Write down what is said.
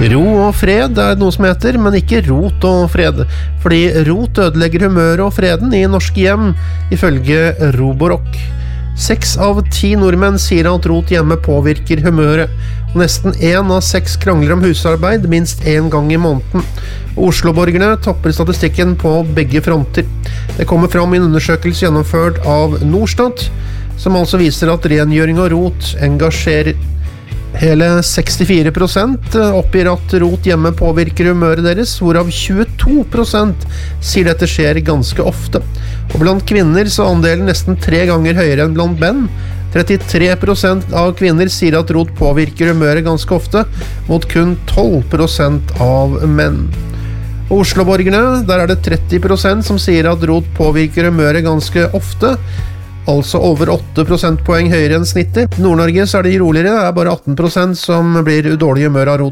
Ro og fred noe som heter, men ikke rot og fred, fordi rot ødelegger humøret og freden i norske hjem, ifølge Roborock. 6 av 10 nordmenn sier at rot hjemme påvirker humøret, og nesten 1 av 6 krangler om husarbeid minst 1 gang i måneden. Oslo-borgerne topper statistikken på begge fronter. Det kommer fram i en undersøkelse gjennomført av Norstat, som altså viser at rengjøring og rot engasjerer. Hele 64% oppgir at rot hjemme påvirker humøret deres, hvorav 22% sier dette skjer ganske ofte. Og blant kvinner så er andelen nesten 3 ganger høyere enn blant menn. 33% av kvinner sier at rot påvirker humøret ganske ofte, mot kun 12% av menn. Oslo-borgerne, der er det 30% som sier at rot påvirker humøret ganske ofte, altså over 8 prosentpoeng høyere enn snittet. I Nord-Norge så er de roligere, det er bare 18% som blir dårlig humør av rot.